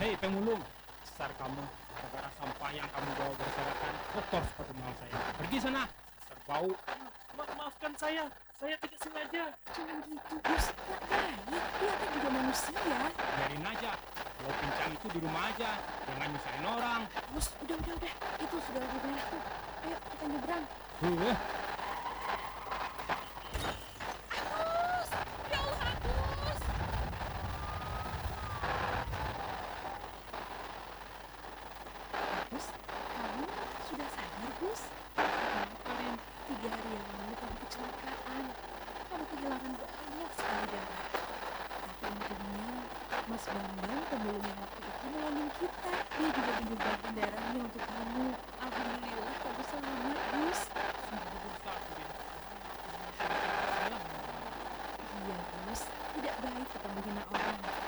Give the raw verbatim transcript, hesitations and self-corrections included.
Hei pemulung, besar kamu, gara sampah yang kamu bawa berserakan kotor sepatu mahal saya. Pergi sana, besar bau. Ma maafkan saya, saya tidak sengaja. Jangan gitu, Gus. Gak baik. Dia kan juga manusia. Biarin aja, kalau pincang itu di rumah aja, jangan nyusahin orang. Gus, udah, udah, udah. Itu sudah lampu merah tuh. Ayo, kita nyebrang. Huh, Agus! Ya Allah, Agus! Gus, kamu sudah sadar, Gus? Kemarin, tiga hari yang lalu kamu kecelakaan. Kamu kehilangan banyak sekali darah. Tapi untungnya, Mas Bambang, pemulung yang waktu itu nolongin kita. Dia juga menyumbangkan darahnya untuk kamu. Alhamdulillah, kamu selamat, Gus. sungguh dosa, Udin. Iya, Gus. Tidak baik kita menghina orang.